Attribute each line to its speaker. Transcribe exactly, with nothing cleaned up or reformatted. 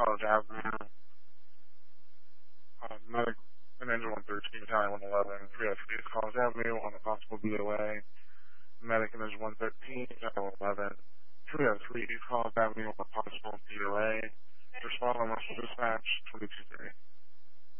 Speaker 1: College Avenue. Uh, medic and engine one thirteen, Italian one eleven, three oh three East College Avenue on a possible B O A. Medic and engine one thirteen, Italian one eleven, three oh three East College Avenue on a possible B O A. Respond on Russell Dispatch twenty-two thirty.